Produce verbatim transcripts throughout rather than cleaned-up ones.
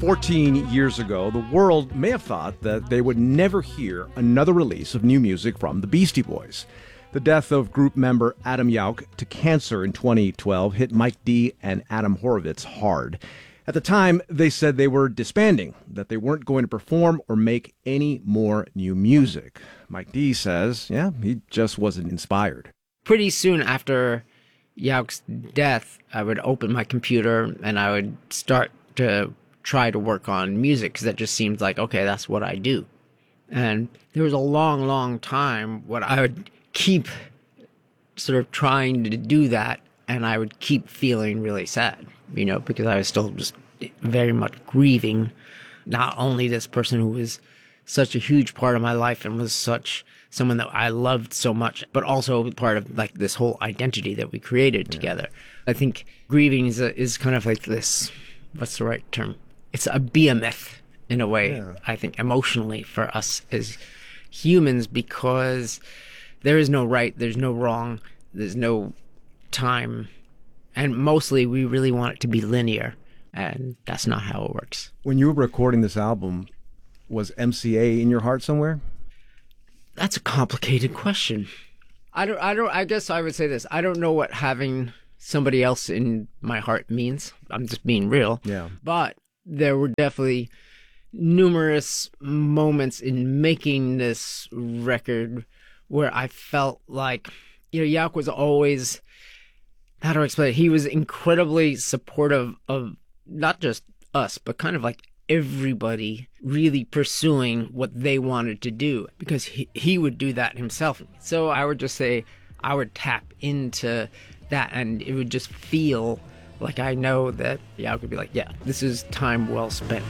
fourteen years ago, the world may have thought that they would never hear another release of new music from the Beastie Boys. The death of group member Adam Yauch to cancer in twenty twelve hit Mike D and Adam Horovitz hard. At the time, they said they were disbanding, that they weren't going to perform or make any more new music. Mike D says, yeah, he just wasn't inspired. Pretty soon after Yauch's death, I would open my computer and I would start to try to work on music because that just seemed like, okay, that's what I do. And there was a long, long time when I would keep sort of trying to do that, and I would keep feeling really sad, you know, because I was still just very much grieving not only this person who was such a huge part of my life and was such someone that I loved so much, but also part of like this whole identity that we created yeah. together. I think grieving is a, is kind of like this, what's the right term? It's a behemoth in a way, yeah. I think, emotionally for us as humans, because there is no right, there's no wrong, there's no time, and mostly we really want it to be linear, and that's not how it works. When you were recording this album, was M C A in your heart somewhere? That's a complicated question. I don't, I don't, I guess I would say this. I don't know what having somebody else in my heart means. I'm just being real. Yeah. But there were definitely numerous moments in making this record where I felt like, you know, Yauch was always, how do I explain it? He was incredibly supportive of not just us, but kind of like everybody really pursuing what they wanted to do, because he, he would do that himself. So I would just say I would tap into that, and it would just feel like I know that Yauch would be like, yeah, this is time well spent.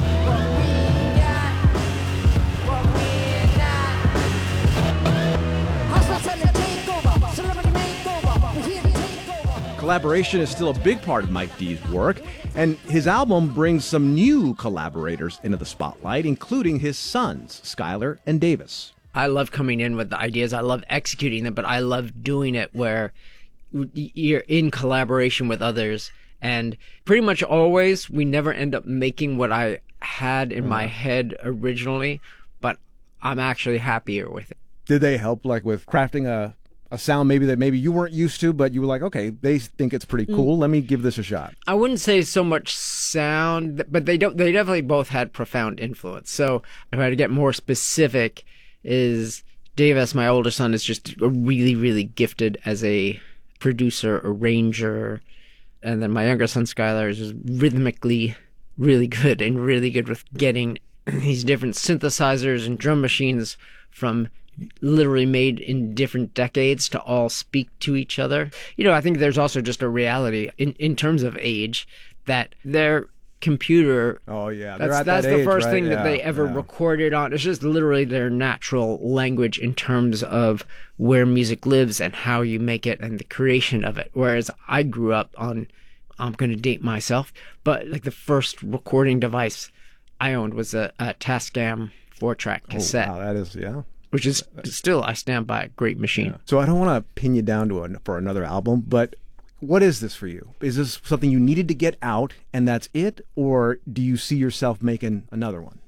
Collaboration is still a big part of Mike D's work, and his album brings some new collaborators into the spotlight, including his sons, Skylar and Davis. I love coming in with the ideas. I love executing them, but I love doing it where you're in collaboration with others. And pretty much always, we never end up making what I had in my head originally, but I'm actually happier with it. Did they help, like, with crafting a a sound maybe that maybe you weren't used to, but you were like, okay, they think it's pretty cool. Let me give this a shot. I wouldn't say so much sound, but they don't. They definitely both had profound influence. So if I had to get more specific, is Davis, my older son, is just really, really gifted as a producer, arranger. And then my younger son, Skylar, is just rhythmically really good and really good with getting these different synthesizers and drum machines from literally made in different decades to all speak to each other. You know, I think there's also just a reality in, in terms of age that their computer, oh yeah, that's, at that's that the age, first right? thing yeah, that they ever yeah. recorded on. It's just literally their natural language in terms of where music lives and how you make it and the creation of it. Whereas I grew up on, I'm going to date myself, but like the first recording device I owned was a, a Tascam four-track cassette. Oh, wow, that is, yeah. Which is still, I stand by, a great machine. Yeah. So I don't want to pin you down to a, for another album, but what is this for you? Is this something you needed to get out and that's it? Or do you see yourself making another one?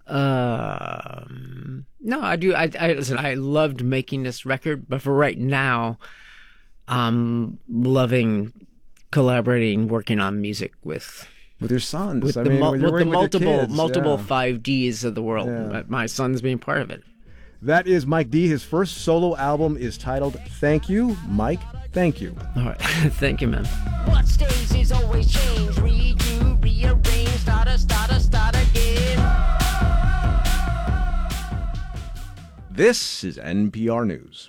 Um, no, I do. I, I listen, I loved making this record, but for right now, I'm loving collaborating, working on music with... With your sons. With I the, mean, mul- with, with the with multiple, kids, multiple yeah. five Ds of the world. Yeah. My son's being part of it. That is Mike D. His first solo album is titled Thank You. Mike, thank you. All right. Thank you, man. What stays is always change. Redo, rearrange, start a, start a, start again. This is N P R News.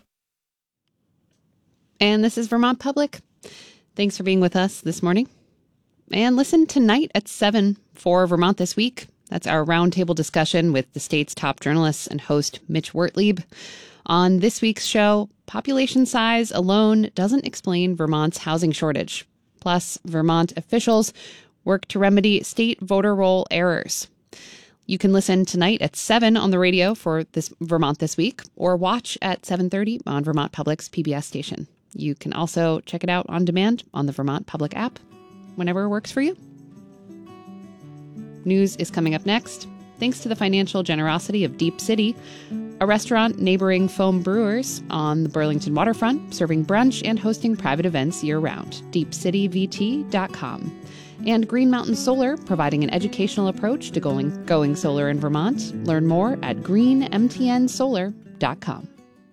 And this is Vermont Public. Thanks for being with us this morning. And listen tonight at seven for Vermont This Week. That's our roundtable discussion with the state's top journalists and host Mitch Wertlieb. On this week's show, population size alone doesn't explain Vermont's housing shortage. Plus, Vermont officials work to remedy state voter roll errors. You can listen tonight at seven on the radio for this Vermont This Week, or watch at seven thirty on Vermont Public's P B S station. You can also check it out on demand on the Vermont Public app, whenever it works for you. News is coming up next. Thanks to the financial generosity of Deep City, a restaurant neighboring Foam Brewers on the Burlington waterfront, serving brunch and hosting private events year-round. deep city v t dot com. And Green Mountain Solar, providing an educational approach to going, going solar in Vermont. Learn more at green m t n solar dot com.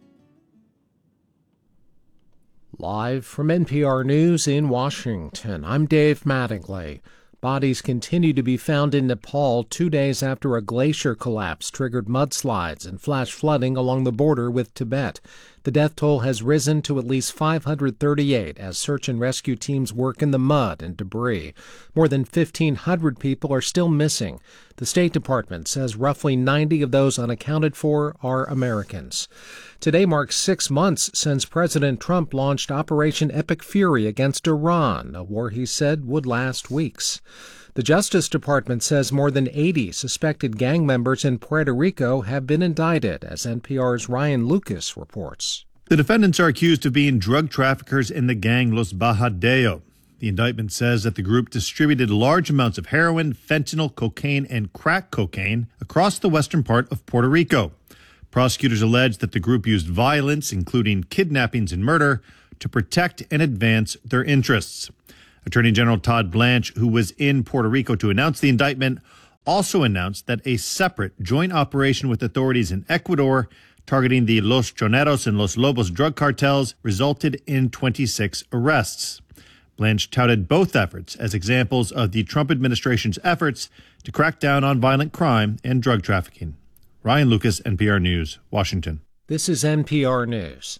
Live from N P R News in Washington, I'm Dave Mattingly. Bodies continue to be found in Nepal two days after a glacier collapse triggered mudslides and flash flooding along the border with Tibet. The death toll has risen to at least five hundred thirty-eight as search and rescue teams work in the mud and debris. More than fifteen hundred people are still missing. The State Department says roughly ninety of those unaccounted for are Americans. Today marks six months since President Trump launched Operation Epic Fury against Iran, a war he said would last weeks. The Justice Department says more than eighty suspected gang members in Puerto Rico have been indicted, as N P R's Ryan Lucas reports. The defendants are accused of being drug traffickers in the gang Los Bajadeo. The indictment says that the group distributed large amounts of heroin, fentanyl, cocaine, and crack cocaine across the western part of Puerto Rico. Prosecutors allege that the group used violence, including kidnappings and murder, to protect and advance their interests. Attorney General Todd Blanche, who was in Puerto Rico to announce the indictment, also announced that a separate joint operation with authorities in Ecuador targeting the Los Choneros and Los Lobos drug cartels resulted in twenty-six arrests. Blanche touted both efforts as examples of the Trump administration's efforts to crack down on violent crime and drug trafficking. Ryan Lucas, N P R News, Washington. This is N P R News.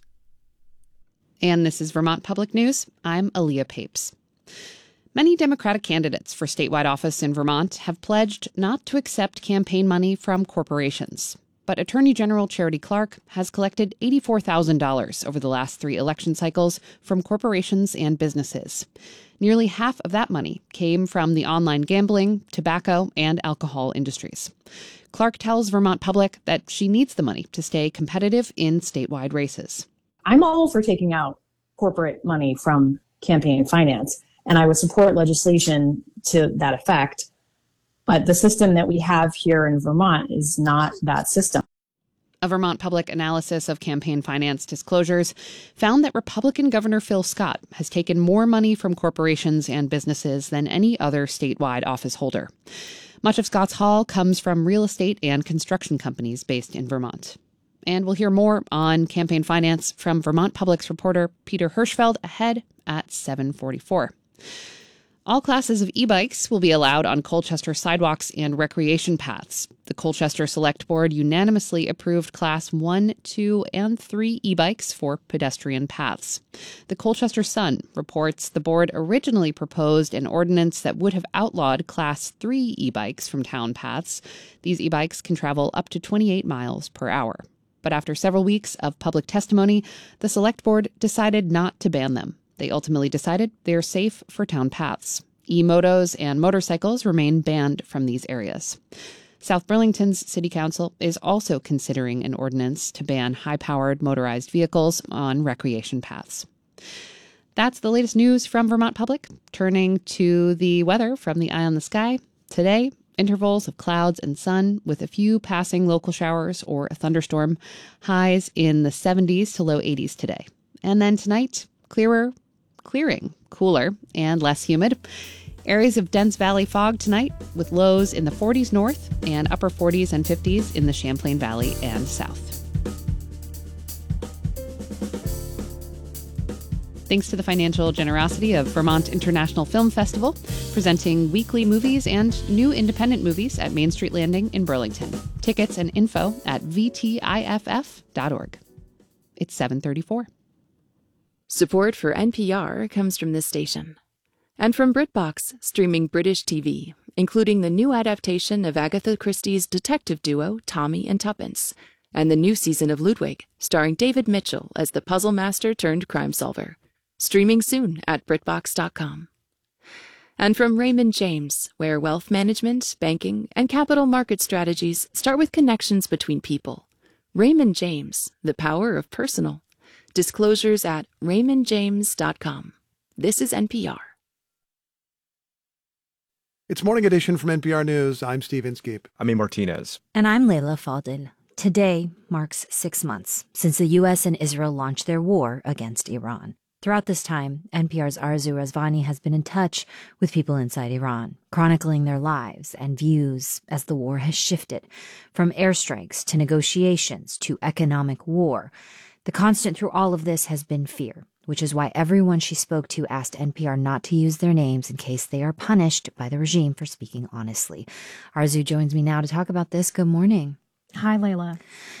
And this is Vermont Public News. I'm Aaliyah Papes. Many Democratic candidates for statewide office in Vermont have pledged not to accept campaign money from corporations. But Attorney General Charity Clark has collected eighty-four thousand dollars over the last three election cycles from corporations and businesses. Nearly half of that money came from the online gambling, tobacco, and alcohol industries. Clark tells Vermont Public that she needs the money to stay competitive in statewide races. I'm all for taking out corporate money from campaign finance, and I would support legislation to that effect. But the system that we have here in Vermont is not that system. A Vermont Public analysis of campaign finance disclosures found that Republican Governor Phil Scott has taken more money from corporations and businesses than any other statewide office holder. Much of Scott's haul comes from real estate and construction companies based in Vermont. And we'll hear more on campaign finance from Vermont Public's reporter Peter Hirschfeld ahead at seven forty-four. All classes of e-bikes will be allowed on Colchester sidewalks and recreation paths. The Colchester Select Board unanimously approved Class one, two, and three e-bikes for pedestrian paths. The Colchester Sun reports the board originally proposed an ordinance that would have outlawed Class three e-bikes from town paths. These e-bikes can travel up to twenty-eight miles per hour. But after several weeks of public testimony, the Select Board decided not to ban them. They ultimately decided they're safe for town paths. E-motos and motorcycles remain banned from these areas. South Burlington's City Council is also considering an ordinance to ban high-powered motorized vehicles on recreation paths. That's the latest news from Vermont Public. Turning to the weather from the Eye on the Sky. Today, intervals of clouds and sun with a few passing local showers or a thunderstorm. Highs in the seventies to low eighties today. And then tonight, clearer, clearing, cooler, and less humid. Areas of dense valley fog tonight with lows in the forties north and upper forties and fifties in the Champlain Valley and south. Thanks to the financial generosity of Vermont International Film Festival, presenting weekly movies and new independent movies at Main Street Landing in Burlington. Tickets and info at v t i f f dot org. It's seven thirty-four. Support for N P R comes from this station. And from BritBox, streaming British T V, including the new adaptation of Agatha Christie's detective duo Tommy and Tuppence, and the new season of Ludwig, starring David Mitchell as the puzzle master turned crime solver. Streaming soon at BritBox dot com. And from Raymond James, where wealth management, banking, and capital market strategies start with connections between people. Raymond James, the power of personal. Disclosures at raymond james dot com. This is N P R. It's Morning Edition from N P R News. I'm Steve Inskeep. I'm A. Martinez. And I'm Leila Fadel. Today marks six months since the U S and Israel launched their war against Iran. Throughout this time, N P R's Arzu Razvani has been in touch with people inside Iran, chronicling their lives and views as the war has shifted from airstrikes to negotiations to economic war. The constant through all of this has been fear, which is why everyone she spoke to asked N P R not to use their names in case they are punished by the regime for speaking honestly. Arzu joins me now to talk about this. Good morning. Hi, Layla.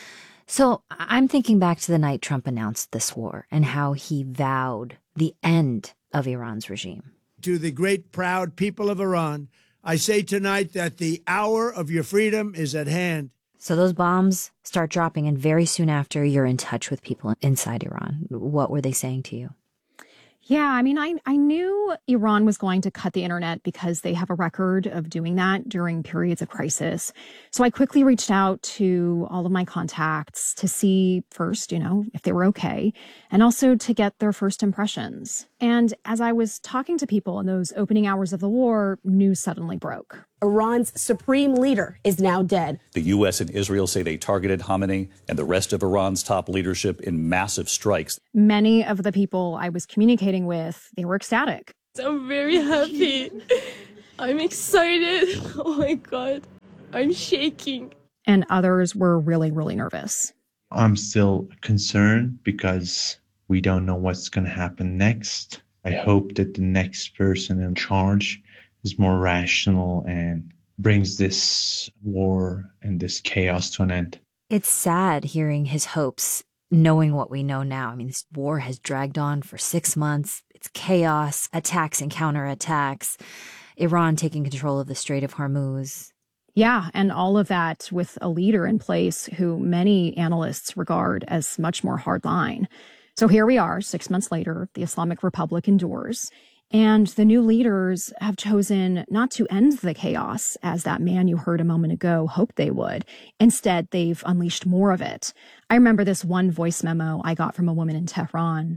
So I'm thinking back to the night Trump announced this war and how he vowed the end of Iran's regime. To the great, proud people of Iran, I say tonight that the hour of your freedom is at hand. So those bombs start dropping, and very soon after, you're in touch with people inside Iran. What were they saying to you? Yeah, I mean, I, I knew Iran was going to cut the internet because they have a record of doing that during periods of crisis. So I quickly reached out to all of my contacts to see first, you know, if they were okay, and also to get their first impressions. And as I was talking to people in those opening hours of the war, news suddenly broke. Iran's supreme leader is now dead. The U S and Israel say they targeted Khamenei and the rest of Iran's top leadership in massive strikes. Many of the people I was communicating with, they were ecstatic. I'm very happy. I'm excited. Oh my God. I'm shaking. And others were really, really nervous. I'm still concerned because we don't know what's going to happen next. I hope that the next person in charge is more rational and brings this war and this chaos to an end. It's sad hearing his hopes, knowing what we know now. I mean, this war has dragged on for six months. It's chaos, attacks and counterattacks, Iran taking control of the Strait of Hormuz. Yeah, and all of that with a leader in place who many analysts regard as much more hardline. So here we are, six months later, the Islamic Republic endures. And the new leaders have chosen not to end the chaos, as that man you heard a moment ago hoped they would. Instead, they've unleashed more of it. I remember this one voice memo I got from a woman in Tehran.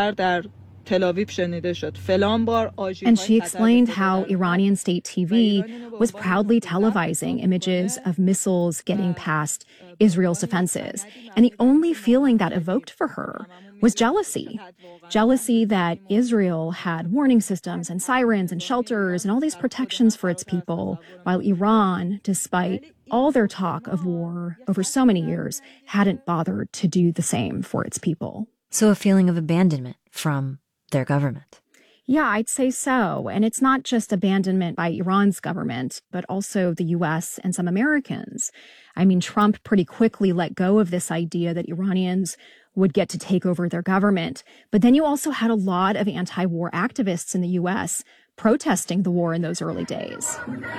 And she explained how Iranian state T V was proudly televising images of missiles getting past Israel's defenses. And the only feeling that evoked for her was jealousy. Jealousy that Israel had warning systems and sirens and shelters and all these protections for its people, while Iran, despite all their talk of war over so many years, hadn't bothered to do the same for its people. So a feeling of abandonment from their government. Yeah, I'd say so. And it's not just abandonment by Iran's government, but also the U S and some Americans. I mean, Trump pretty quickly let go of this idea that Iranians would get to take over their government. But then you also had a lot of anti-war activists in the U S protesting the war in those early days.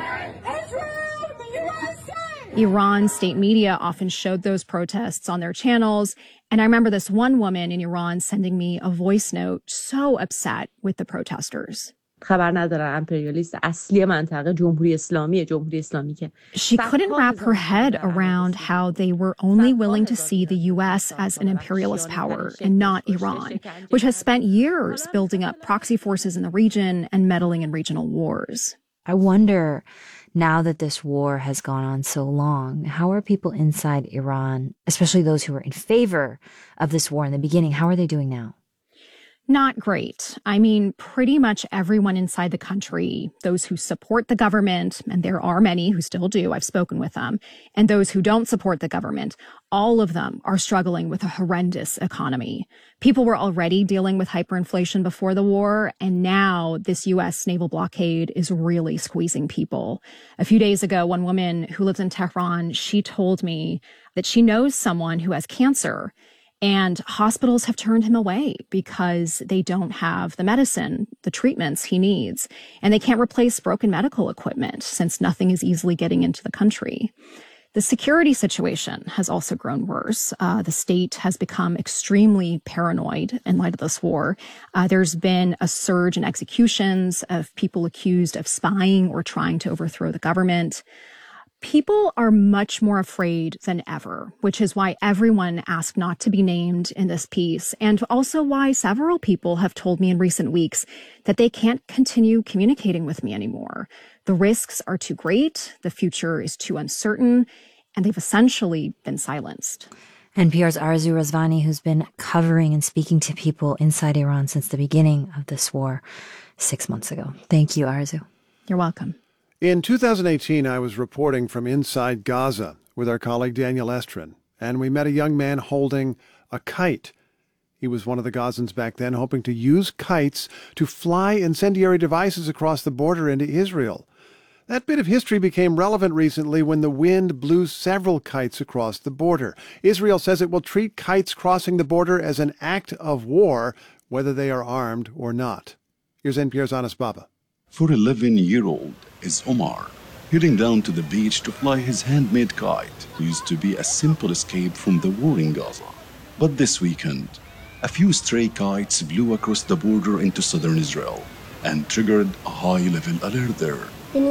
Iran's state media often showed those protests on their channels. And I remember this one woman in Iran sending me a voice note so upset with the protesters. She couldn't wrap her head around how they were only willing to see the U S as an imperialist power and not Iran, which has spent years building up proxy forces in the region and meddling in regional wars. I wonder, now that this war has gone on so long, how are people inside Iran, especially those who were in favor of this war in the beginning, how are they doing now? Not great. I mean, pretty much everyone inside the country, those who support the government, and there are many who still do, I've spoken with them, and those who don't support the government, all of them are struggling with a horrendous economy. People were already dealing with hyperinflation before the war, and now this U S naval blockade is really squeezing people. A few days ago, one woman who lives in Tehran, she told me that she knows someone who has cancer, and hospitals have turned him away because they don't have the medicine, the treatments he needs, and they can't replace broken medical equipment since nothing is easily getting into the country. The security situation has also grown worse. Uh, the state has become extremely paranoid in light of this war. Uh, there's been a surge in executions of people accused of spying or trying to overthrow the government. People are much more afraid than ever, which is why everyone asked not to be named in this piece, and also why several people have told me in recent weeks that they can't continue communicating with me anymore. The risks are too great, the future is too uncertain, and they've essentially been silenced. N P R's Arzu Rezvani, who's been covering and speaking to people inside Iran since the beginning of this war six months ago. Thank you, Arzu. You're welcome. In two thousand eighteen, I was reporting from inside Gaza with our colleague Daniel Estrin, and we met a young man holding a kite. He was one of the Gazans back then, hoping to use kites to fly incendiary devices across the border into Israel. That bit of history became relevant recently when the wind blew several kites across the border. Israel says it will treat kites crossing the border as an act of war, whether they are armed or not. Here's N P R's Anas Baba. For eleven-year-old is Omar, heading down to the beach to fly his handmade kite. Used to be a simple escape from the war in Gaza. But this weekend, a few stray kites blew across the border into southern Israel and triggered a high-level alert there.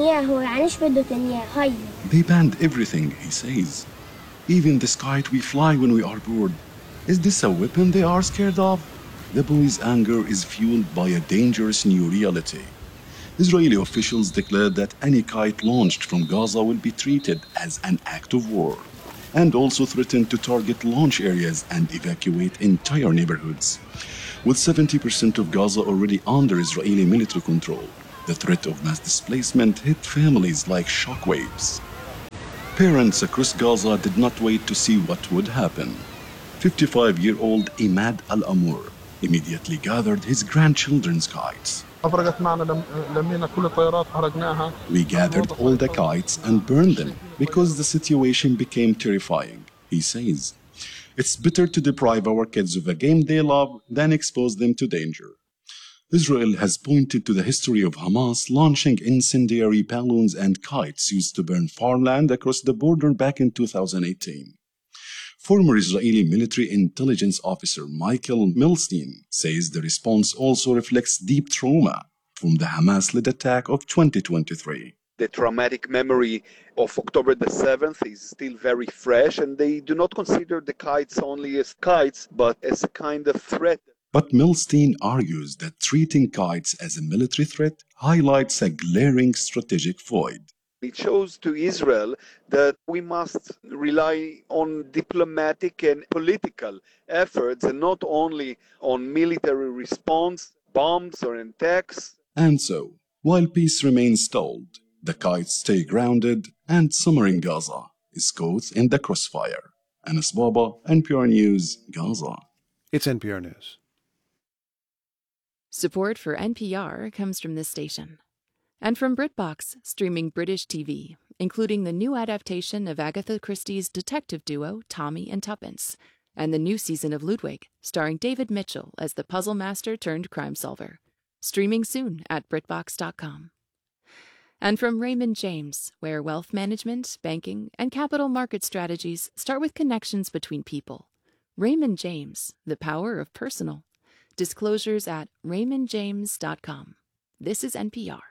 They banned everything, he says. Even this kite we fly when we are bored. Is this a weapon they are scared of? The boy's anger is fueled by a dangerous new reality. Israeli officials declared that any kite launched from Gaza will be treated as an act of war, and also threatened to target launch areas and evacuate entire neighborhoods. With seventy percent of Gaza already under Israeli military control, the threat of mass displacement hit families like shockwaves. Parents across Gaza did not wait to see what would happen. fifty-five-year-old Imad Al-Amour immediately gathered his grandchildren's kites. We gathered all the kites and burned them because the situation became terrifying, he says. It's better to deprive our kids of a game they love than expose them to danger. Israel has pointed to the history of Hamas launching incendiary balloons and kites used to burn farmland across the border back in two thousand eighteen. Former Israeli military intelligence officer Michael Milstein says the response also reflects deep trauma from the Hamas-led attack of twenty twenty-three. The traumatic memory of October the seventh is still very fresh, and they do not consider the kites only as kites, but as a kind of threat. But Milstein argues that treating kites as a military threat highlights a glaring strategic void. It shows to Israel that we must rely on diplomatic and political efforts and not only on military response, bombs or attacks. And so, while peace remains stalled, the kites stay grounded and summer in Gaza is caught in the crossfire. Anas Baba, N P R News, Gaza. It's N P R News. Support for N P R comes from this station. And from BritBox, streaming British T V, including the new adaptation of Agatha Christie's detective duo Tommy and Tuppence, and the new season of Ludwig, starring David Mitchell as the puzzle master turned crime solver. Streaming soon at BritBox dot com. And from Raymond James, where wealth management, banking, and capital market strategies start with connections between people. Raymond James, the power of personal. Disclosures at Raymond James dot com. This is N P R.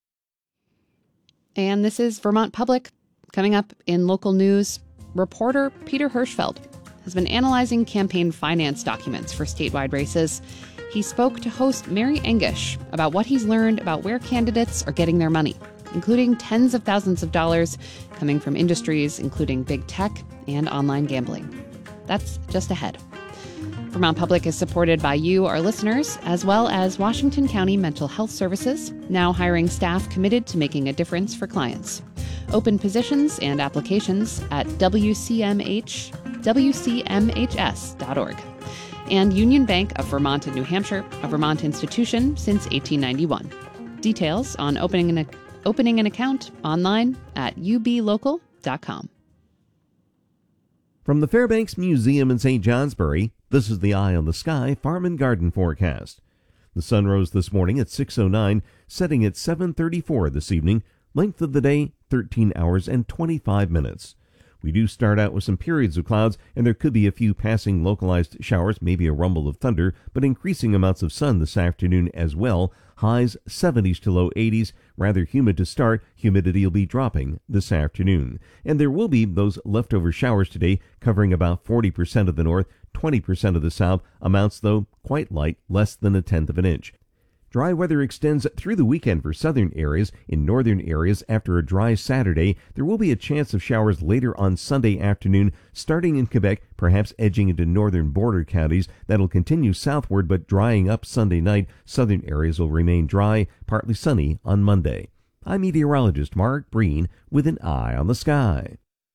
And this is Vermont Public. Coming up in local news, reporter Peter Hirschfeld has been analyzing campaign finance documents for statewide races. He spoke to host Mary Engish about what he's learned about where candidates are getting their money, including tens of thousands of dollars coming from industries including big tech and online gambling. That's just ahead. Vermont Public is supported by you, our listeners, as well as Washington County Mental Health Services, now hiring staff committed to making a difference for clients. Open positions and applications at W C M H, W C M H S dot org. And Union Bank of Vermont and New Hampshire, a Vermont institution since eighteen ninety-one. Details on opening an, opening an account online at U B local dot com. From the Fairbanks Museum in Saint Johnsbury, this is the Eye on the Sky Farm and Garden forecast. The sun rose this morning at six oh nine, setting at seven thirty-four this evening. Length of the day, thirteen hours and twenty-five minutes. We do start out with some periods of clouds, and there could be a few passing localized showers, maybe a rumble of thunder, but increasing amounts of sun this afternoon as well. Highs seventies to low eighties. Rather humid to start. Humidity will be dropping this afternoon. And there will be those leftover showers today, covering about forty percent of the north, twenty percent of the south. Amounts, though, quite light, less than a tenth of an inch. Dry weather extends through the weekend for southern areas. In northern areas, after a dry Saturday, there will be a chance of showers later on Sunday afternoon, starting in Quebec, perhaps edging into northern border counties. That'll continue southward, but drying up Sunday night. Southern areas will remain dry, partly sunny on Monday. I'm meteorologist Mark Breen with an eye on the sky.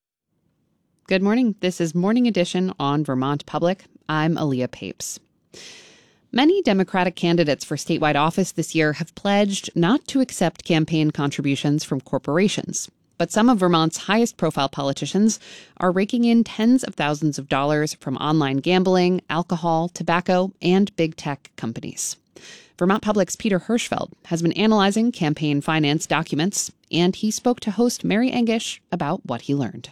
Good morning. This is Morning Edition on Vermont Public. I'm Aaliyah Papes. Many Democratic candidates for statewide office this year have pledged not to accept campaign contributions from corporations. But some of Vermont's highest-profile politicians are raking in tens of thousands of dollars from online gambling, alcohol, tobacco, and big tech companies. Vermont Public's Peter Hirschfeld has been analyzing campaign finance documents, and he spoke to host Mary Engish about what he learned.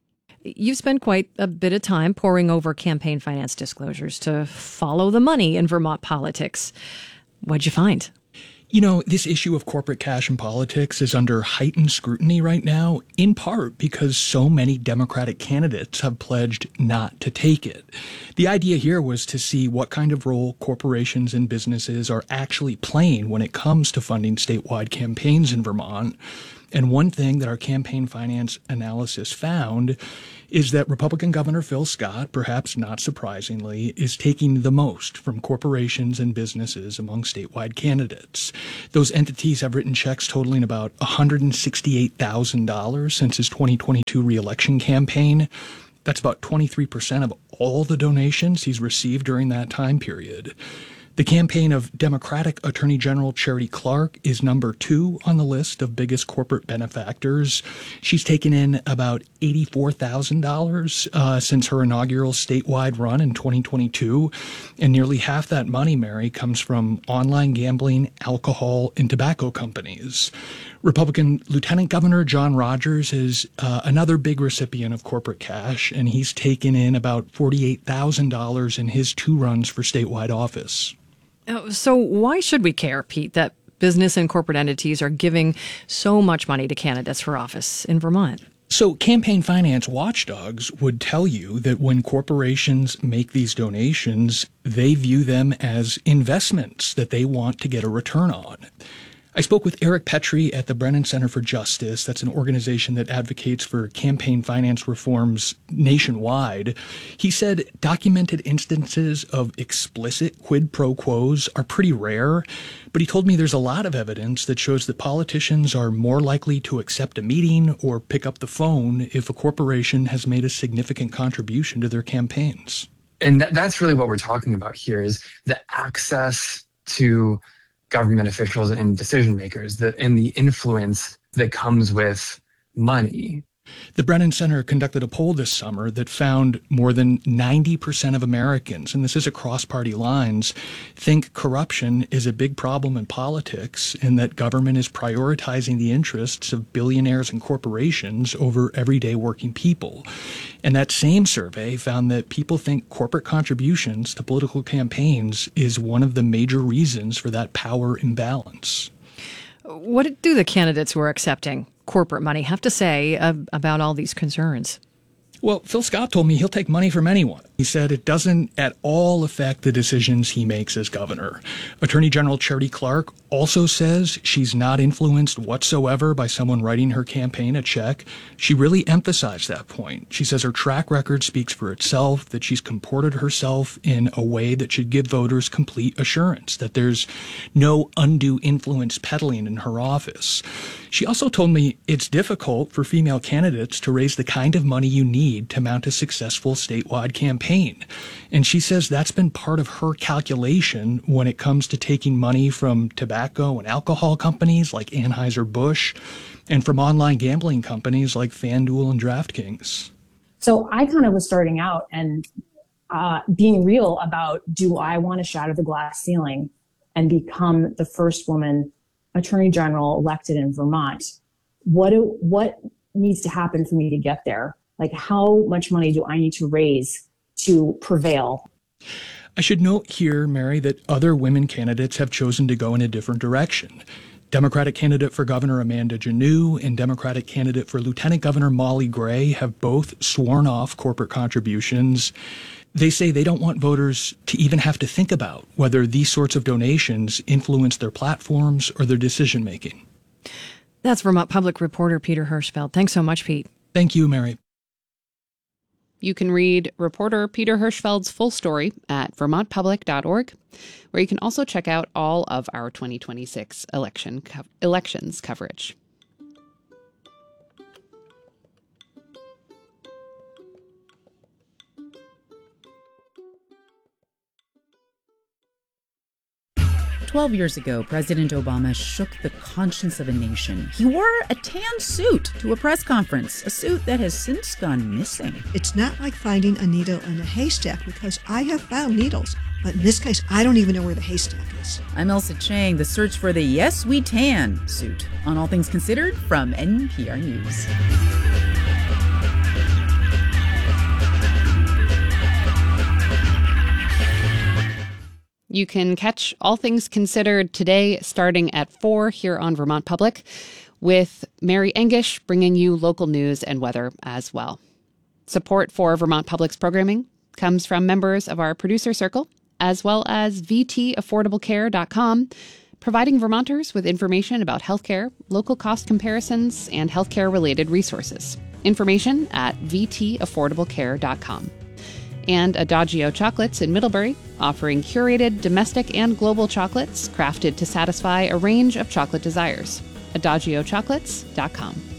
You've spent quite a bit of time poring over campaign finance disclosures to follow the money in Vermont politics. What'd you find? You know, this issue of corporate cash in politics is under heightened scrutiny right now, in part because so many Democratic candidates have pledged not to take it. The idea here was to see what kind of role corporations and businesses are actually playing when it comes to funding statewide campaigns in Vermont. And one thing that our campaign finance analysis found is that Republican Governor Phil Scott, perhaps not surprisingly, is taking the most from corporations and businesses among statewide candidates. Those entities have written checks totaling about one hundred sixty-eight thousand dollars since his twenty twenty-two reelection campaign. That's about twenty-three percent of all the donations he's received during that time period. The campaign of Democratic Attorney General Charity Clark is number two on the list of biggest corporate benefactors. She's taken in about eighty-four thousand dollars uh, since her inaugural statewide run in twenty twenty-two. And nearly half that money, Mary, comes from online gambling, alcohol, and tobacco companies. Republican Lieutenant Governor John Rogers is uh, another big recipient of corporate cash, and he's taken in about forty-eight thousand dollars in his two runs for statewide office. So why should we care, Pete, that business and corporate entities are giving so much money to candidates for office in Vermont? So campaign finance watchdogs would tell you that when corporations make these donations, they view them as investments that they want to get a return on. I spoke with Eric Petrie at the Brennan Center for Justice. That's an organization that advocates for campaign finance reforms nationwide. He said documented instances of explicit quid pro quos are pretty rare, but he told me there's a lot of evidence that shows that politicians are more likely to accept a meeting or pick up the phone if a corporation has made a significant contribution to their campaigns. And that, that's really what we're talking about here is the access to government officials and decision makers, the, and the influence that comes with money. The Brennan Center conducted a poll this summer that found more than ninety percent of Americans, and this is across party lines, think corruption is a big problem in politics and that government is prioritizing the interests of billionaires and corporations over everyday working people. And that same survey found that people think corporate contributions to political campaigns is one of the major reasons for that power imbalance. What do the candidates who are accepting corporate money have to say uh, about all these concerns? Well, Phil Scott told me he'll take money from anyone. He said it doesn't at all affect the decisions he makes as governor. Attorney General Charity Clark also says she's not influenced whatsoever by someone writing her campaign a check. She really emphasized that point. She says her track record speaks for itself, that she's comported herself in a way that should give voters complete assurance that there's no undue influence peddling in her office. She also told me it's difficult for female candidates to raise the kind of money you need to mount a successful statewide campaign. And she says that's been part of her calculation when it comes to taking money from tobacco and alcohol companies like Anheuser-Busch and from online gambling companies like FanDuel and DraftKings. So I kind of was starting out and uh, being real about, do I want to shatter the glass ceiling and become the first woman Attorney General elected in Vermont? What do, what needs to happen for me to get there? Like, how much money do I need to raise to prevail? I should note here, Mary, that other women candidates have chosen to go in a different direction. Democratic candidate for Governor Amanda Janoo and Democratic candidate for Lieutenant Governor Molly Gray have both sworn off corporate contributions. They say they don't want voters to even have to think about whether these sorts of donations influence their platforms or their decision-making. That's Vermont Public reporter Peter Hirschfeld. Thanks so much, Pete. Thank you, Mary. You can read reporter Peter Hirschfeld's full story at vermont public dot org, where you can also check out all of our twenty twenty-six election co- elections coverage. Twelve years ago, President Obama shook the conscience of a nation. He wore a tan suit to a press conference, a suit that has since gone missing. It's not like finding a needle in a haystack, because I have found needles, but in this case, I don't even know where the haystack is. I'm Elsa Chang, the search for the Yes We Tan suit on All Things Considered from N P R News. You can catch All Things Considered today starting at four here on Vermont Public, with Mary Engish bringing you local news and weather as well. Support for Vermont Public's programming comes from members of our producer circle, as well as v t affordable care dot com, providing Vermonters with information about healthcare, local cost comparisons, and healthcare-related resources. Information at v t affordable care dot com. And Adagio Chocolates in Middlebury, offering curated domestic and global chocolates crafted to satisfy a range of chocolate desires. adagio chocolates dot com.